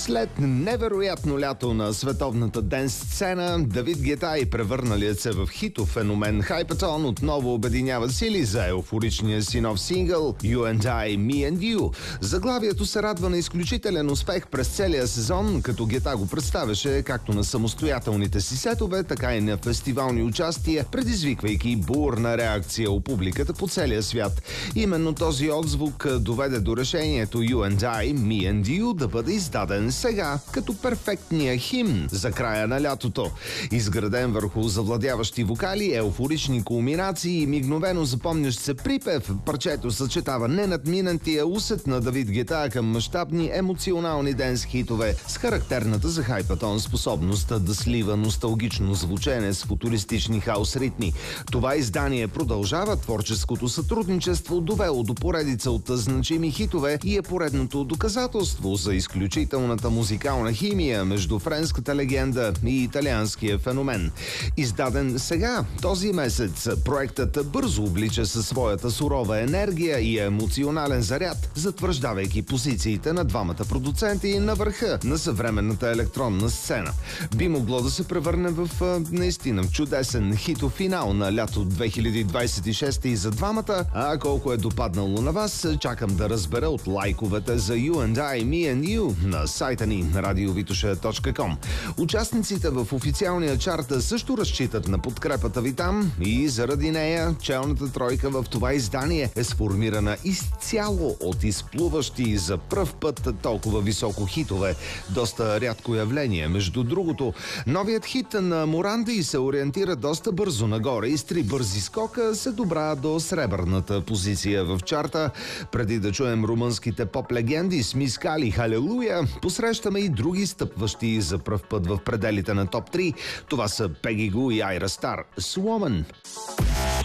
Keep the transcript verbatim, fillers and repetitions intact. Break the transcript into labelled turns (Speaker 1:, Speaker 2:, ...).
Speaker 1: След невероятно лято на световната денс сцена, Давид Гета и превърналият се в хитов феномен Hypaton отново обединява сили за еуфоричния си нов сингъл You and I, Me and You. Заглавието се радва на изключителен успех през целия сезон, като Гета го представяше както на самостоятелните си сетове, така и на фестивални участия, предизвиквайки бурна реакция у публиката по целия свят. Именно този отзвук доведе до решението You and I, Me and You да бъде издаден сега като перфектния химн за края на лятото. Изграден върху завладяващи вокали, еуфорични кулминации и мигновено запомнящ се припев, парчето съчетава ненадминатия усет на Давид Гета към мащабни емоционални денс хитове с характерната за Hypaton способност да слива носталгично звучене с футуристични хаус ритми. Това издание продължава творческото сътрудничество, довело до поредица от значими хитове и е поредното доказателство за изключителната музикална химия между френската легенда и италианския феномен. Издаден сега, този месец, проектът бързо облича със своята сурова енергия и емоционален заряд, затвърждавайки позициите на двамата продуценти на върха на съвременната електронна сцена. Би могло да се превърне в наистина чудесен хитов финал на лято две хиляди двадесет и шеста и за двамата, а колко е допаднало на вас, чакам да разбера от лайковете за You and I, Me and You на сайта ни радио витоша точка ком. Участниците в официалния чарт също разчитат на подкрепата ви там и заради нея челната тройка в това издание е сформирана изцяло от изплуващи за пръв път толкова високо хитове. Доста рядко явление. Между другото, новият хит на Моранди се ориентира доста бързо нагоре и с три бързи скока се добра до сребърната позиция в чарта. Преди да чуем румънските поп-легенди с Мис Кали Халелуя, посрещаме и други стъпващи за пръв път в пределите на топ три. Това са Пеги Гу и Айра Стар с Woman.